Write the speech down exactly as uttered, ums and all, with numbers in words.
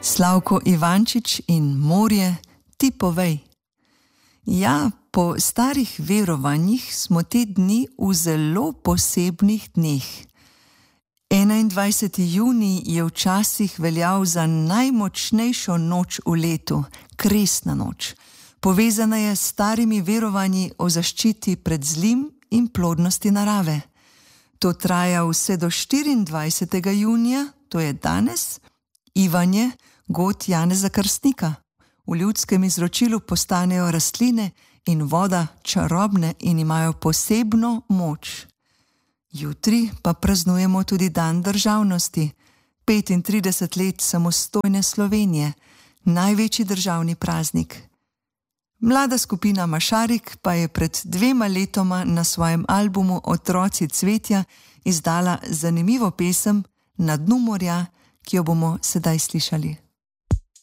Slavko Ivančič in Morje, ti povej. Ja, po starih verovanjih smo te dni v zelo posebnih dneh. enaindvajseti junij je včasih veljal za najmočnejšo noč v letu, kresna noč. Povezana je s starimi verovanji o zaščiti pred zlim in plodnosti narave. To traja vse do štiriindvajsetega junija, to je danes, Ivanje, god Janeza Krstnika. V ljudskem izročilu postanejo rastline in voda čarobne in imajo posebno moč. Jutri pa praznujemo tudi dan državnosti, petintrideset let samostojne Slovenije, največji državni praznik. Mlada skupina Mašarik pa je pred dvema letoma na svojem albumu Otroci cvetja izdala zanimivo pesem Na dnu morja, ki jo bomo sedaj slišali.